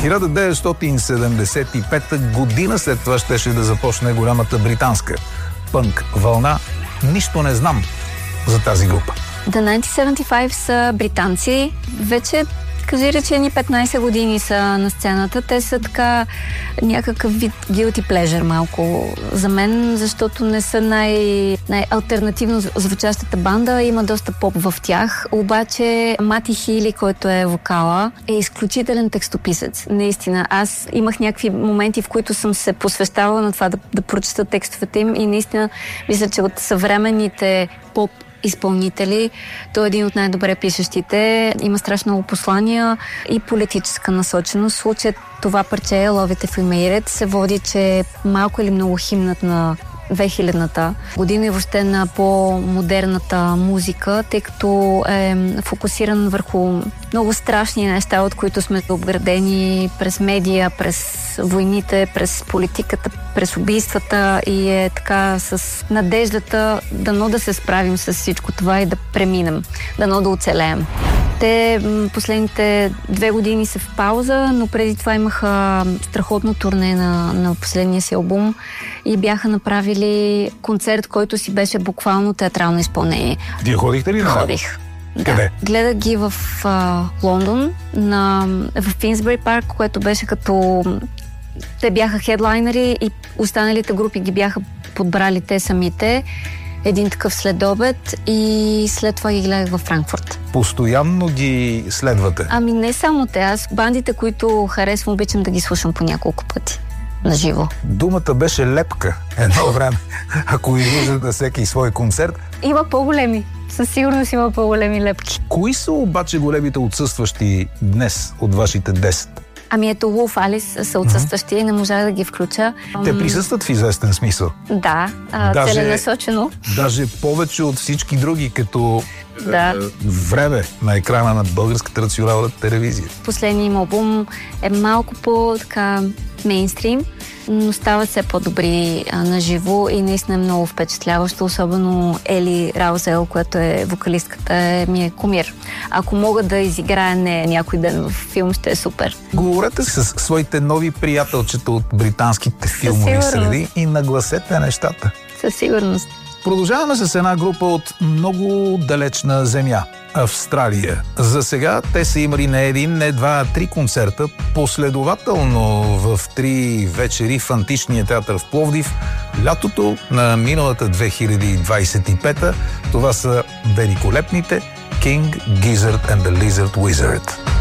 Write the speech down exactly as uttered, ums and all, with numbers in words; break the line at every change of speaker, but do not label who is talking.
хиляда деветстотин седемдесет и пета година след това щеше да започне голямата британска пънк вълна. Нищо не знам за тази група.
The деветнайсет седемдесет и пет са британци. Вече кажи речени петнайсет години са на сцената. Те са така някакъв вид guilty pleasure малко за мен, защото не са най- най-алтернативно звучащата банда. Има доста поп в тях. Обаче Мати Хили, който е вокала, е изключителен текстописец. Наистина. Аз имах някакви моменти, в които съм се посвещавала на това да, да прочета текстовете им и наистина мисля, че от съвременните поп изпълнители. Той е един от най-добре пишещите. Има страшно много послания и политическа насоченост. В случая това парче Love It If We Made It се води, че малко или много химнат на две хилядната година и въобще на по-модерната музика, тъй като е фокусиран върху много страшни неща, от които сме обградени през медия, през войните, през политиката, през убийствата и е така с надеждата дано да се справим с всичко това и да преминем, дано да оцелеем. Те последните две години са в пауза, но преди това имаха страхотно турне на, на последния си албум и бяха направили концерт, който си беше буквално театрално изпълнение.
Вие ходихте ли на?
Ходих.
Къде?
Да. Гледах ги в а, Лондон, на, в Финсбъри парк, което беше като... Те бяха хедлайнери и останалите групи ги бяха подбрали те самите. Един такъв следобед и след това ги гледах във Франкфурт.
Постоянно ги следвате?
Ами не само те. Аз бандите, които харесвам, обичам да ги слушам по няколко пъти. На живо.
Думата беше лепка едно време. Ако ви виждат на всеки свой концерт.
Има по-големи. Със сигурност има по-големи лепки.
Кои са обаче големите отсъстващи днес от вашите десет?
Ами ето Wolf Alice са отсъстващи и не можах да ги включа.
Те присъстват в известен смисъл.
Да, а, даже, целенасочено.
Даже повече от всички други, като
да.
е, време на екрана на Българската национална телевизия.
Последният им албум е малко по-така мейнстрим, но стават все по-добри а, на живо и наистина е много впечатляващо, особено Ели Раузел, която е вокалистката, е, ми е кумир. Ако мога да изиграя не някой ден в филм, ще е супер.
Говорете с своите нови приятелчета от британските филмови среди и нагласете нещата.
Със сигурност.
Продължаваме с една група от много далечна земя – Австралия. За сега те са имали не един, не два, а три концерта, последователно в три вечери в Античния театър в Пловдив, лятото на миналата две хиляди двадесет и пета. Това са великолепните King Gizzard and the Lizard Wizard.